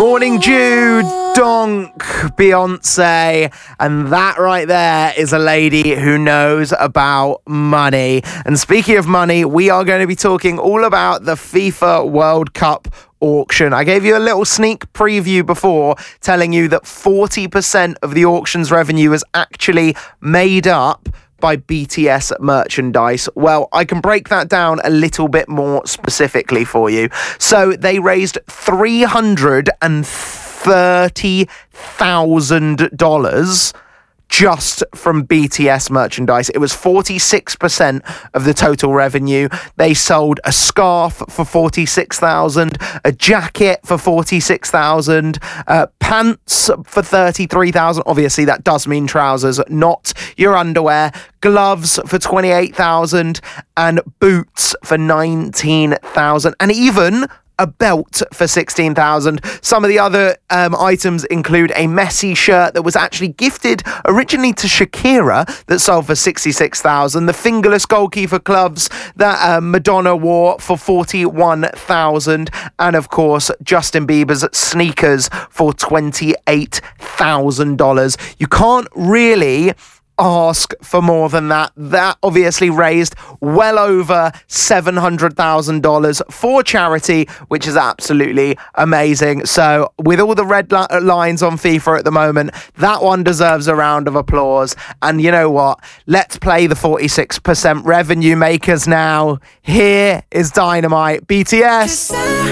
Morning Dew, Donk, Beyonce, and that right there is a lady who knows about money. And speaking of money, we are going to be talking all about the FIFA World Cup auction. I gave you a little sneak preview before, telling you that 40% of the auction's revenue is actually made up by BTS merchandise. Well, I can break that down a little bit more specifically for you. So they raised $330,000 just from BTS merchandise. It was 46% of the total revenue. They sold a scarf for $46,000, a jacket for $46,000, pants for $33,000. Obviously, that does mean trousers, not your underwear. Gloves for $28,000 and boots for $19,000, and even a belt for $16,000. Some of the other items include a Messi shirt that was actually gifted originally to Shakira that sold for $66,000. The fingerless goalkeeper gloves that Madonna wore for $41,000. And of course, Justin Bieber's sneakers for $28,000. You can't really ask for more than that. That obviously raised well over $700,000 for charity, which is absolutely amazing. So with all the red lines on FIFA at the moment, that one deserves a round of applause. And you know what? Let's play the 46% revenue makers now. Here is Dynamite, BTS.